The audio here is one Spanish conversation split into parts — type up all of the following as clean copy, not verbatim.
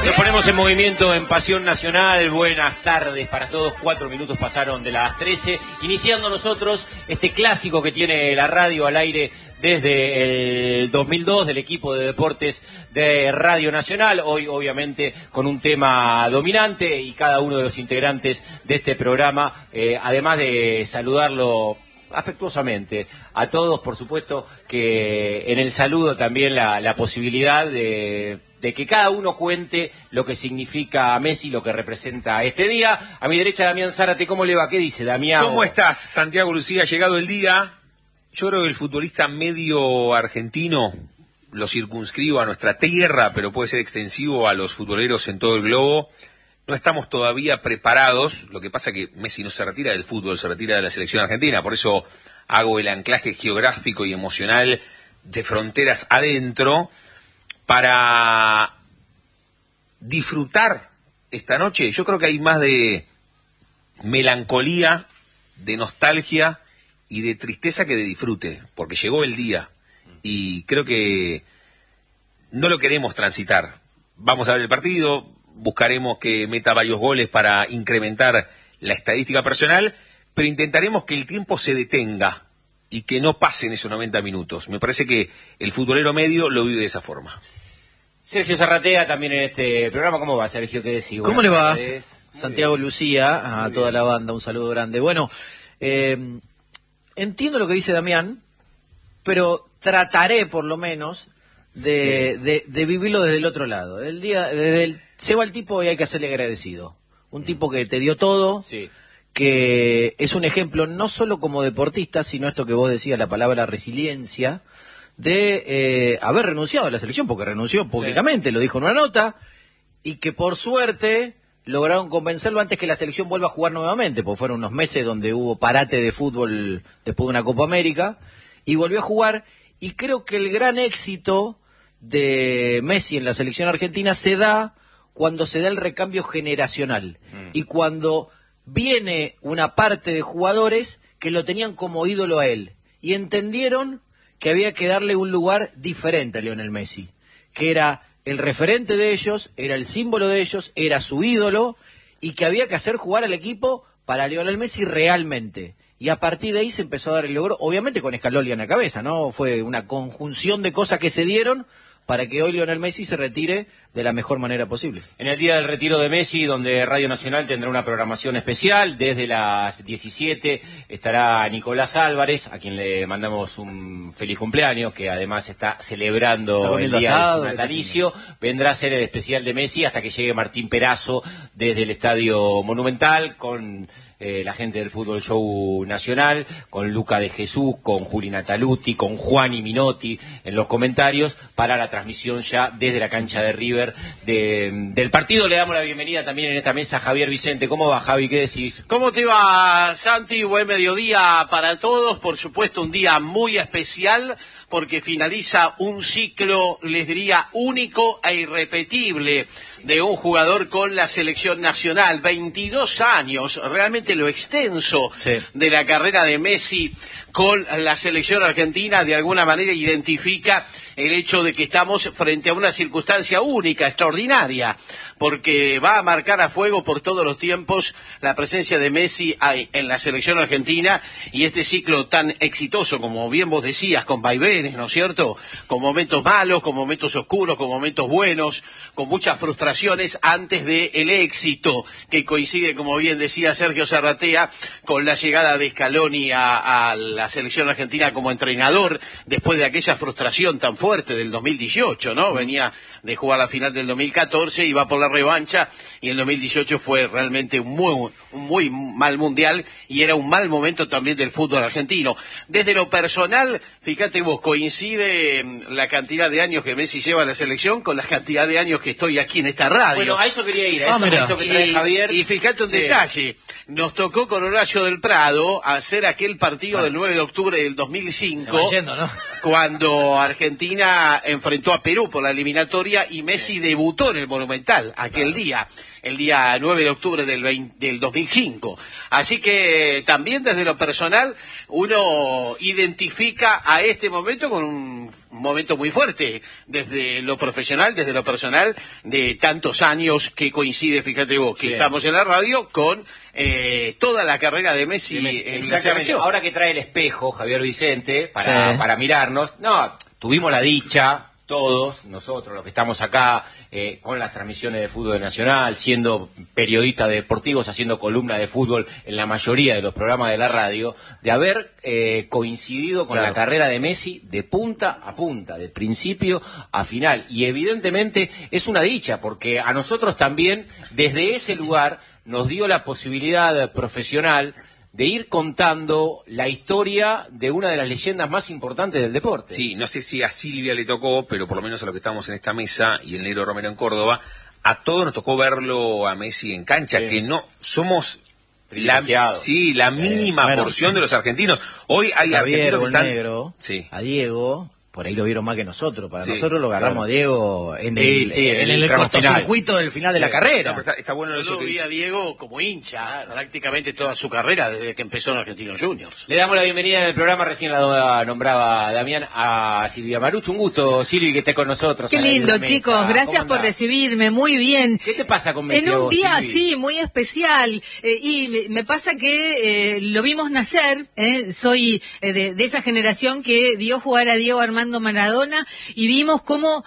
Nos ponemos en movimiento en Pasión Nacional. Buenas tardes para todos. 4 minutos pasaron de las 13. Iniciando nosotros este clásico que tiene la radio al aire desde el 2002 del equipo de deportes de Radio Nacional. Hoy, obviamente, con un tema dominante y cada uno de los integrantes de este programa, además de saludarlo afectuosamente a todos, por supuesto, que en el saludo también la posibilidad de que cada uno cuente lo que significa Messi, lo que representa este día. A mi derecha, Damián Zárate. ¿Cómo le va? ¿Qué dice, Damián? ¿Cómo estás, Santiago Lucía? Ha llegado el día. Yo creo que el futbolista medio argentino, lo circunscribo a nuestra tierra, pero puede ser extensivo a los futboleros en todo el globo. No estamos todavía preparados. Lo que pasa es que Messi no se retira del fútbol, se retira de la selección argentina. Por eso hago el anclaje geográfico y emocional de fronteras adentro, para disfrutar esta noche. Yo creo que hay más de melancolía, de nostalgia y de tristeza que de disfrute, porque llegó el día y creo que no lo queremos transitar. Vamos a ver el partido, buscaremos que meta varios goles para incrementar la estadística personal, pero intentaremos que el tiempo se detenga y que no pasen esos 90 minutos. Me parece que el futbolero medio lo vive de esa forma. Sergio Zarratea también en este programa. ¿Cómo va, Sergio? ¿Qué decís? ¿Cómo le va? Santiago Lucía, a toda la banda, un saludo grande. Bueno, entiendo lo que dice Damián, pero trataré por lo menos de vivirlo desde el otro lado. Se va el tipo y hay que hacerle agradecido. Un tipo que te dio todo, sí, que es un ejemplo no solo como deportista, sino esto que vos decías, la palabra resiliencia, de haber renunciado a la selección, porque renunció públicamente, sí, lo dijo en una nota, y que por suerte lograron convencerlo antes que la selección vuelva a jugar nuevamente, porque fueron unos meses donde hubo parate de fútbol después de una Copa América, y volvió a jugar, y creo que el gran éxito de Messi en la selección argentina se da cuando se da el recambio generacional, y cuando viene una parte de jugadores que lo tenían como ídolo a él, y entendieron que había que darle un lugar diferente a Lionel Messi, que era el referente de ellos, era el símbolo de ellos, era su ídolo, y que había que hacer jugar al equipo para Lionel Messi realmente. Y a partir de ahí se empezó a dar el logro, obviamente con Scaloni en la cabeza, ¿no? Fue una conjunción de cosas que se dieron para que hoy Lionel Messi se retire de la mejor manera posible. En el día del retiro de Messi, donde Radio Nacional tendrá una programación especial, desde las 17 estará Nicolás Álvarez, a quien le mandamos un feliz cumpleaños, que además está celebrando el día de su natalicio. Vendrá a ser el especial de Messi hasta que llegue Martín Perazo desde el Estadio Monumental, con la gente del Fútbol Show Nacional, con Luca de Jesús, con Juli Nataluti, con Juan y Minotti en los comentarios, para la transmisión ya desde la cancha de River del partido. Le damos la bienvenida también en esta mesa a Javier Vicente. ¿Cómo va, Javi? ¿Qué decís? ¿Cómo te va, Santi? Buen mediodía para todos. Por supuesto, un día muy especial, porque finaliza un ciclo, les diría, único e irrepetible de un jugador con la selección nacional. 22 años, realmente lo extenso, sí, de la carrera de Messi con la selección argentina de alguna manera identifica el hecho de que estamos frente a una circunstancia única, extraordinaria, porque va a marcar a fuego por todos los tiempos la presencia de Messi en la selección argentina, y este ciclo tan exitoso, como bien vos decías, con vaivenes, ¿no es cierto?, con momentos malos, con momentos oscuros, con momentos buenos, con muchas frustraciones antes del éxito, que coincide, como bien decía Sergio Zarratea, con la llegada de Scaloni a la selección argentina como entrenador, después de aquella frustración tan fuerte del 2018, ¿no? Venía de jugar la final del 2014, iba por la revancha, y el 2018 fue realmente un muy mal mundial, y era un mal momento también del fútbol argentino. Desde lo personal, fíjate vos, coincide la cantidad de años que Messi lleva a la selección con la cantidad de años que estoy aquí en esta radio. Bueno, a eso quería ir, a esto que trae Javier. Y fíjate un detalle, nos tocó con Horacio del Prado hacer aquel partido del 9 de octubre del 2005, yendo, ¿no? Cuando Argentina enfrentó a Perú por la eliminatoria y Messi debutó en el Monumental aquel día, el día 9 de octubre del 2005. Así que también desde lo personal uno identifica a este momento con un un momento muy fuerte, desde lo profesional, desde lo personal, de tantos años que coincide, fíjate vos, que estamos en la radio con toda la carrera de Messi. Exactamente. Ahora que trae el espejo, Javier Vicente, para mirarnos, tuvimos la dicha, todos nosotros los que estamos acá con las transmisiones de fútbol nacional, siendo periodistas deportivos, haciendo columna de fútbol en la mayoría de los programas de la radio, de haber coincidido con la carrera de Messi de punta a punta, de principio a final. Y evidentemente es una dicha, porque a nosotros también, desde ese lugar, nos dio la posibilidad profesional de ir contando la historia de una de las leyendas más importantes del deporte. Sí, no sé si a Silvia le tocó, pero por lo menos a los que estamos en esta mesa y el Negro Romero en Córdoba, a todos nos tocó verlo a Messi en cancha, que no somos la mínima porción de los argentinos. Hoy hay argentinos que están... Negro, a Diego... Por ahí lo vieron más que nosotros. Para nosotros lo agarramos a Diego en el cortocircuito del final de la carrera. No, está bueno eso que vi a Diego como hincha prácticamente toda su carrera desde que empezó en Argentinos Juniors. Le damos la bienvenida en el programa, recién la nombraba Damián, a Silvia Marucho. Un gusto, Silvi, que esté con nosotros. Qué lindo, chicos. Gracias por recibirme. Muy bien. ¿Qué te pasa con Messi? En un día Silvi? así, muy especial. Y me pasa que lo vimos nacer. Soy de esa generación que vio jugar a Diego Armando Maradona y vimos cómo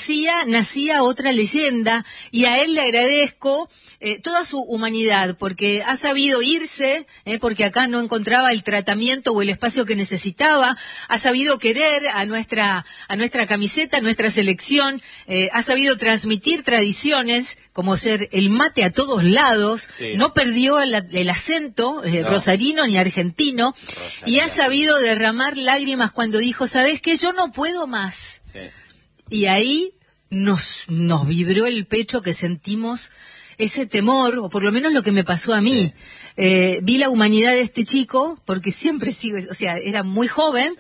nacía otra leyenda, y a él le agradezco toda su humanidad, porque ha sabido irse, porque acá no encontraba el tratamiento o el espacio que necesitaba, ha sabido querer a nuestra camiseta, a nuestra selección, ha sabido transmitir tradiciones como ser el mate a todos lados, no perdió el acento rosarino ni argentino, y ha sabido derramar lágrimas cuando dijo, ¿sabés qué? Yo no puedo más. Y ahí nos vibró el pecho, que sentimos ese temor, o por lo menos lo que me pasó a mí. Vi la humanidad de este chico, porque siempre sigue, o sea, era muy joven,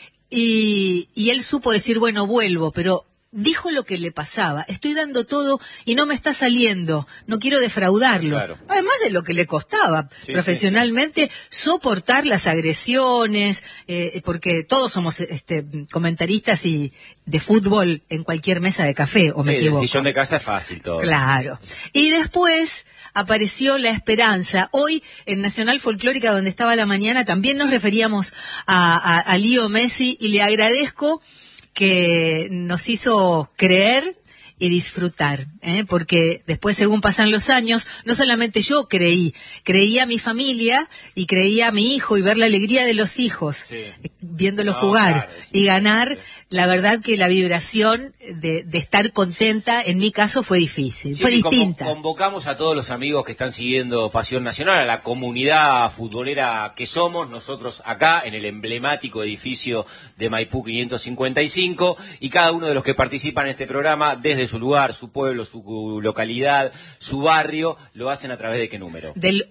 y él supo decir, bueno, vuelvo, pero dijo lo que le pasaba: estoy dando todo y no me está saliendo, no quiero defraudarlos. Además de lo que le costaba profesionalmente soportar las agresiones, porque todos somos comentaristas y de fútbol en cualquier mesa de café, ¿o me equivoco? El sillón de casa es fácil todo. Claro. Y después apareció la esperanza. Hoy en Nacional Folclórica, donde estaba a la mañana, también nos referíamos a Leo Messi, y le agradezco que nos hizo creer y disfrutar, porque después, según pasan los años, no solamente yo creí a mi familia y creí a mi hijo, y ver la alegría de los hijos, viéndolo jugar y ganar. La verdad que la vibración de estar contenta, en mi caso, fue difícil, fue distinta. Convocamos a todos los amigos que están siguiendo Pasión Nacional, a la comunidad futbolera que somos nosotros acá en el emblemático edificio de Maipú 555, y cada uno de los que participan en este programa, desde su lugar, su pueblo, su localidad, su barrio, lo hacen a través de ¿qué número? Del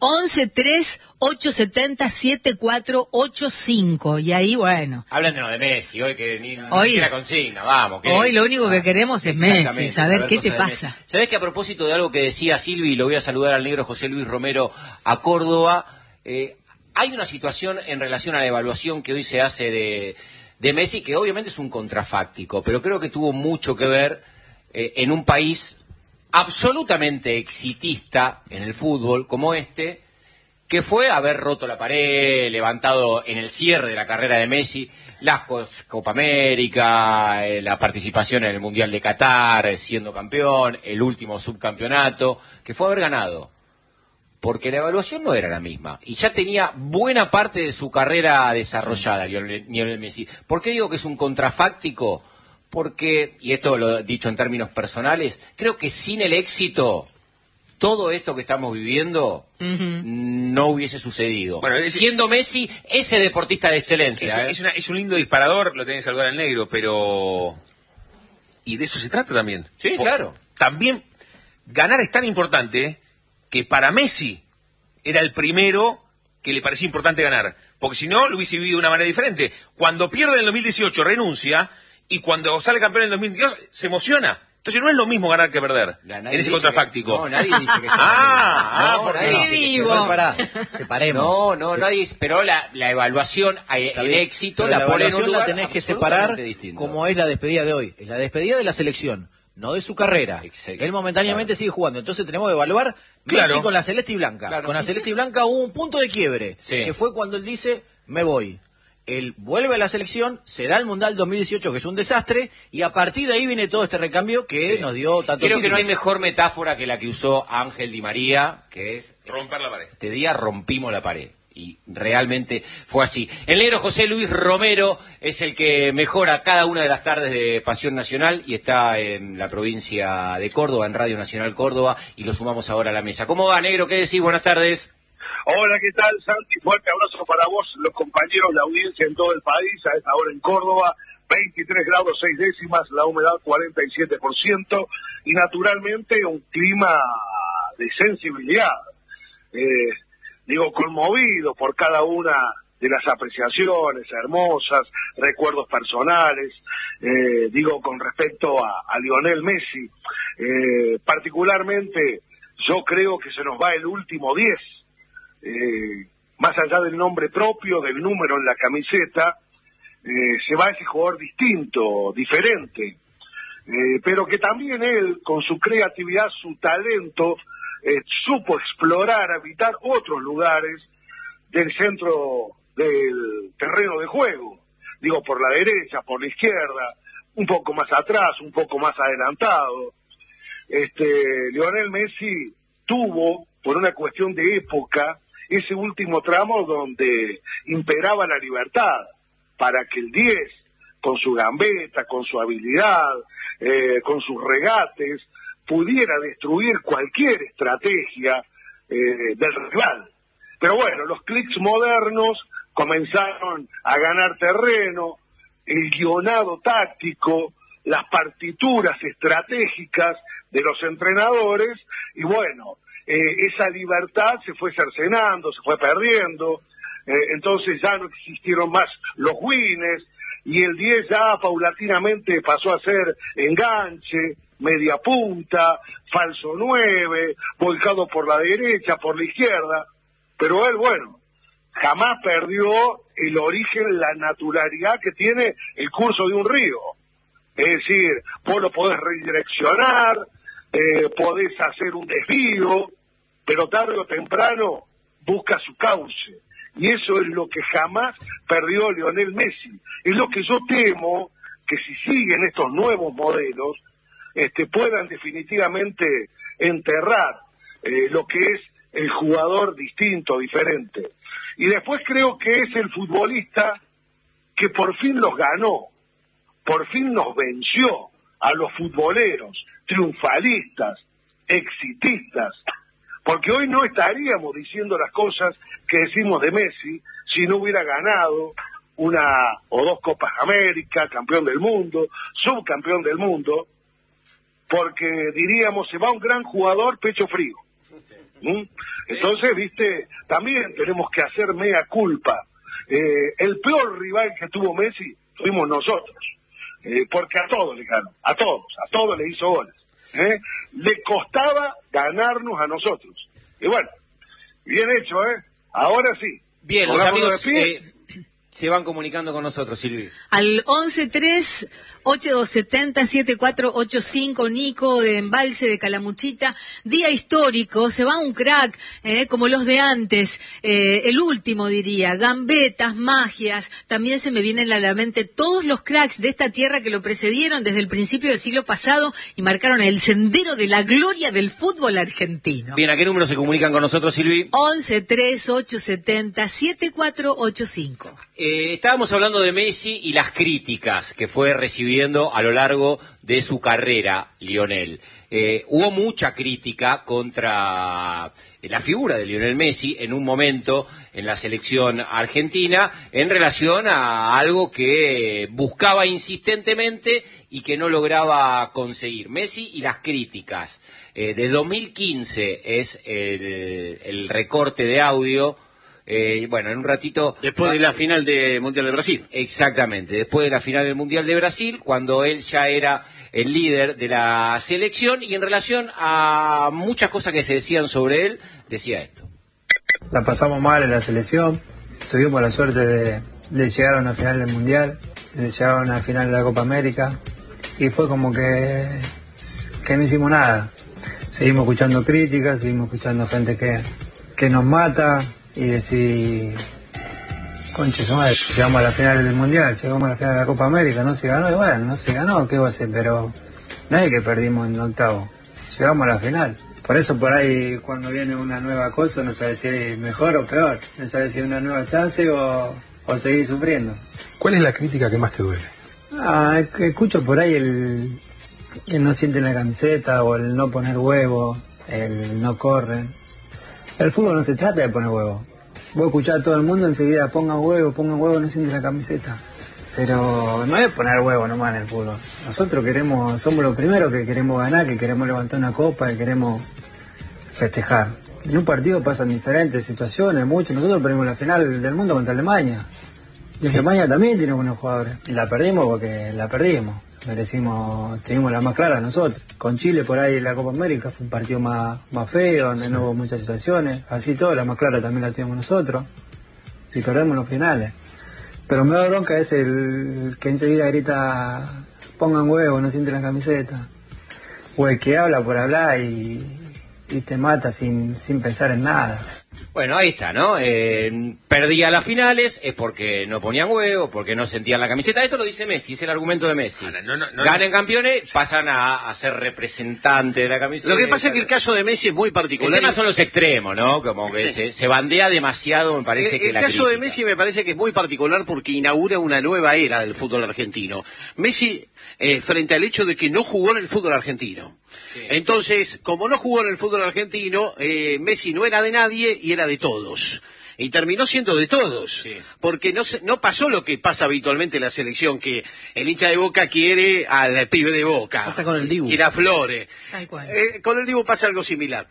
11-3-870-7485, y ahí, bueno. Háblanos de Messi, hoy que ni siquiera consigna, vamos. Hoy lo único que queremos es Messi, saber qué te pasa. ¿Sabés que a propósito de algo que decía Silvi, y lo voy a saludar al negro José Luis Romero a Córdoba, hay una situación en relación a la evaluación que hoy se hace de Messi, que obviamente es un contrafáctico, pero creo que tuvo mucho que ver en un país absolutamente exitista en el fútbol como este, que fue haber roto la pared, levantado en el cierre de la carrera de Messi las Copa América, la participación en el Mundial de Qatar, siendo campeón, el último subcampeonato, que fue haber ganado. Porque la evaluación no era la misma, y ya tenía buena parte de su carrera desarrollada, Lionel Messi. ¿Por qué digo que es un contrafáctico? Porque, y esto lo he dicho en términos personales, creo que sin el éxito, todo esto que estamos viviendo no hubiese sucedido. Bueno, siendo Messi ese deportista de excelencia. Es un lindo disparador, lo tenés que saludar al negro, pero... Y de eso se trata también. Sí, claro. También, ganar es tan importante que para Messi era el primero que le parecía importante ganar. Porque si no, lo hubiese vivido de una manera diferente. Cuando pierde en el 2018, renuncia... Y cuando sale campeón en el 2022, se emociona. Entonces no es lo mismo ganar que perder Nadie en ese dice contrafáctico. No, nadie dice que porque nadie no. dice que vivo. Igual, pará, separemos. nadie dice, pero la evaluación, el éxito, Pero la pone en un evaluación lugar la tenés que absolutamente separar distinto. como es la despedida de hoy. Es la despedida de la selección, no de su carrera. Exacto. Él momentáneamente sigue jugando. Entonces tenemos que evaluar Claro. Messi con la celeste y blanca. Claro. Con la Y celeste y blanca hubo un punto de quiebre, Sí. que fue cuando él dice, me voy. Él vuelve a la selección, se da el Mundial 2018, que es un desastre, y a partir de ahí viene todo este recambio que Sí. nos dio tanto Creo que no hay título. mejor metáfora que la que usó Ángel Di María, que es, Romper la pared. este día rompimos la pared. Y realmente fue así. El negro José Luis Romero es el que mejora cada una de las tardes de Pasión Nacional y está en la provincia de Córdoba, en Radio Nacional Córdoba, y lo sumamos ahora a la mesa. ¿Cómo va, negro? ¿Qué decís? Buenas tardes. Hola, ¿qué tal, Santi? Fuerte abrazo para vos, los compañeros, la audiencia en todo el país, a esta hora en Córdoba, 23 grados 6 décimas, la humedad 47%, y naturalmente un clima de sensibilidad. Conmovido por cada una de las apreciaciones hermosas, recuerdos personales, con respecto a Lionel Messi. Particularmente, yo creo que se nos va el último 10. Más allá del nombre propio, del número en la camiseta, se va ese jugador distinto, diferente, pero que también él, con su creatividad, su talento, supo explorar, habitar otros lugares del centro del terreno de juego, por la derecha, por la izquierda, un poco más atrás, un poco más adelantado. Lionel Messi tuvo, por una cuestión de época, ese último tramo donde imperaba la libertad, para que el 10, con su gambeta, con su habilidad, con sus regates, pudiera destruir cualquier estrategia del rival. Pero bueno, los clics modernos comenzaron a ganar terreno, el guionado táctico, las partituras estratégicas de los entrenadores, y bueno, esa libertad se fue cercenando, se fue perdiendo, entonces ya no existieron más los wins, y el 10 ya paulatinamente pasó a ser enganche, media punta, falso 9, volcado por la derecha, por la izquierda, pero él, bueno, jamás perdió el origen, la naturalidad que tiene el curso de un río. Es decir, vos lo podés redireccionar, podés hacer un desvío, pero tarde o temprano busca su cauce. Y eso es lo que jamás perdió Lionel Messi. Es lo que yo temo, que si siguen estos nuevos modelos, puedan definitivamente enterrar lo que es el jugador distinto, diferente. Y después creo que es el futbolista que por fin los ganó, por fin nos venció a los futboleros, triunfalistas, exitistas, porque hoy no estaríamos diciendo las cosas que decimos de Messi si no hubiera ganado una o dos Copas América, campeón del mundo, subcampeón del mundo, porque diríamos, se va un gran jugador, pecho frío. Entonces, también tenemos que hacer mea culpa. El peor rival que tuvo Messi fuimos nosotros, porque a todos le ganó, a todos le hizo goles. Le costaba ganarnos a nosotros. Y bueno, bien hecho, ahora sí. Bien, los Pongámonos amigos de pie. se van comunicando con nosotros, Silvi. Al 11-3-870-7485, Nico de Embalse de Calamuchita, día histórico, se va un crack, como los de antes, el último diría, gambetas, magias, también se me vienen a la mente todos los cracks de esta tierra que lo precedieron desde el principio del siglo pasado y marcaron el sendero de la gloria del fútbol argentino. Bien, ¿a qué número se comunican con nosotros, Silvi? 11-3-870-7485. Estábamos hablando de Messi y las críticas que fue recibiendo a lo largo de su carrera, Lionel. Hubo mucha crítica contra la figura de Lionel Messi en un momento en la selección argentina en relación a algo que buscaba insistentemente y que no lograba conseguir. Messi y las críticas. De 2015 es el recorte de audio Bueno, en un ratito... Después de la final del Mundial de Brasil. Exactamente, después de la final del Mundial de Brasil, cuando él ya era el líder de la selección, y en relación a muchas cosas que se decían sobre él, decía esto. La pasamos mal en la selección, tuvimos la suerte de llegar a una final del Mundial, de llegar a una final de la Copa América, y fue como que no hicimos nada. Seguimos escuchando críticas, seguimos escuchando gente que nos mata, y decir, conche su madre, llegamos a la final del Mundial, llegamos a la final de la Copa América, no se ganó, y bueno, no se ganó, ¿qué va a hacer? Pero no es que perdimos en octavo, llegamos a la final. Por eso por ahí cuando viene una nueva cosa no sabes si es mejor o peor, no sabes si es una nueva chance o seguir sufriendo. ¿Cuál es la crítica que más te duele? Que escucho por ahí el no sienten la camiseta, o el no poner huevo, el no corren. El fútbol no se trata de poner huevo. Vos escuchás a todo el mundo enseguida, pongan huevo, no sienten la camiseta. Pero no es poner huevo nomás en el fútbol. Nosotros somos los primeros que queremos ganar, que queremos levantar una copa, que queremos festejar. En un partido pasan diferentes situaciones, muchos. Nosotros perdimos la final del mundo contra Alemania. Y Alemania también tiene buenos jugadores. Y la perdimos porque la perdimos. Tuvimos la más clara nosotros. Con Chile por ahí en la Copa América fue un partido más feo, donde no hubo muchas situaciones. Así todo, la más clara también la tuvimos nosotros. Y perdemos los finales. Pero me da bronca es el que enseguida grita, pongan huevo, no sienten la camiseta. O el que habla por hablar y te mata sin pensar en nada. Bueno, ahí está, ¿no? Perdía las finales, es porque no ponían huevo, porque no sentían la camiseta. Esto lo dice Messi, es el argumento de Messi. Ganen campeones, pasan a ser representantes de la camiseta. Lo que pasa es que el caso de Messi es muy particular. El tema son los extremos, ¿no? Como que se bandea demasiado, me parece que el caso de Messi me parece que es muy particular porque inaugura una nueva era del fútbol argentino. Messi, frente al hecho de que no jugó en el fútbol argentino. Sí. Entonces, como no jugó en el fútbol argentino, Messi no era de nadie y era de todos. Y terminó siendo de todos, sí. Porque no pasó lo que pasa habitualmente en la selección, que el hincha de Boca quiere al pibe de Boca. Pasa con el Dibu. Quiere a Flores. Tal cual. Con el Dibu pasa algo similar.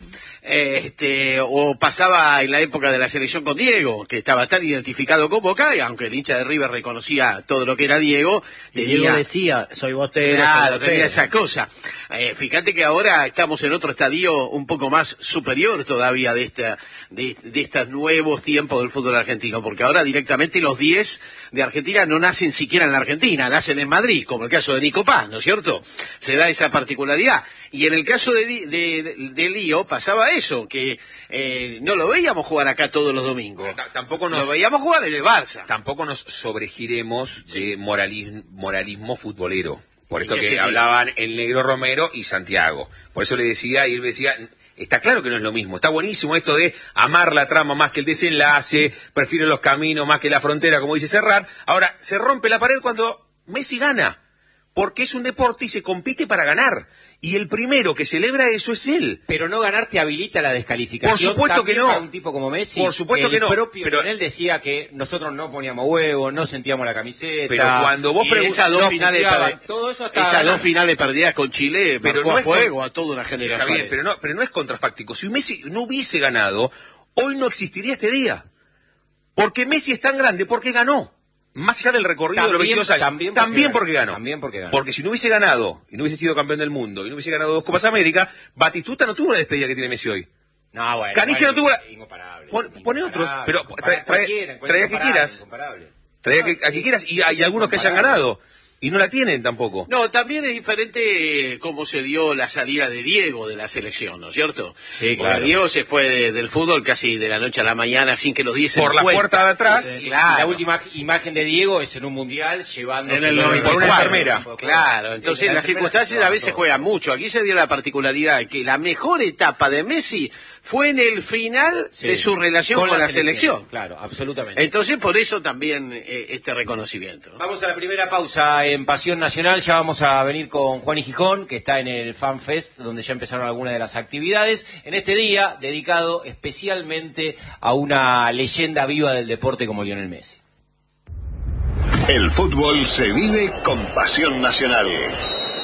O pasaba en la época de la selección con Diego, que estaba tan identificado con Boca, y aunque el hincha de River reconocía todo lo que era Diego, Diego decía, soy bostero. Claro, tenía esa cosa. Fíjate que ahora estamos en otro estadio un poco más superior todavía de estos nuevos tiempos del fútbol argentino, porque ahora directamente los 10 de Argentina no nacen siquiera en la Argentina, nacen en Madrid, como el caso de Nico Paz, ¿no es cierto? Se da esa particularidad. Y en el caso de Lío pasaba eso, que no lo veíamos jugar acá todos los domingos. Tampoco lo veíamos jugar en el Barça. Tampoco nos sobregiremos de moralismo futbolero. Por esto que sí, hablaban el Negro Romero y Santiago. Por eso le decía, y él decía, está claro que no es lo mismo. Está buenísimo esto de amar la trama más que el desenlace, prefiero los caminos más que la frontera, como dice Serrat. Ahora, se rompe la pared cuando Messi gana, porque es un deporte y se compite para ganar. Y el primero que celebra eso es él. Pero no ganar te habilita la descalificación. Por supuesto que no. Para un tipo como Messi. Por supuesto que no. El propio Lionel decía que nosotros no poníamos huevos, no sentíamos la camiseta. Pero cuando vos esas dos finales perdidas con Chile, pero marcó no a fuego a toda una generación. Está bien, pero no es contrafáctico. Si Messi no hubiese ganado, hoy no existiría este día. Porque Messi es tan grande porque ganó. Más allá del recorrido de los 22 años. También porque ganó. Porque si no hubiese ganado, y no hubiese sido campeón del mundo, y no hubiese ganado 2 Copas América, Batistuta no tuvo la despedida que tiene Messi hoy. No, bueno. Caniggia no tuvo la... Incomparable. Pone otros, pero trae a que quieras. Trae a que quieras, y hay algunos que hayan ganado. Y no la tienen tampoco. No, también es diferente cómo se dio la salida de Diego de la selección, ¿no es cierto? Sí, claro. Porque Diego se fue del fútbol casi de la noche a la mañana sin que los diesen por la cuenta. Puerta de atrás. Claro. La última imagen de Diego es en un mundial llevando por una enfermera. Claro, entonces las circunstancias a veces juegan mucho. Aquí se dio la particularidad de que la mejor etapa de Messi fue en el final de su relación con la selección. Claro, absolutamente. Entonces por eso también este reconocimiento. Vamos a la primera pausa en Pasión Nacional. Ya vamos a venir con Juan y Gijón, que está en el Fan Fest, donde ya empezaron algunas de las actividades. En este día, dedicado especialmente a una leyenda viva del deporte como Lionel Messi. El fútbol se vive con Pasión Nacional.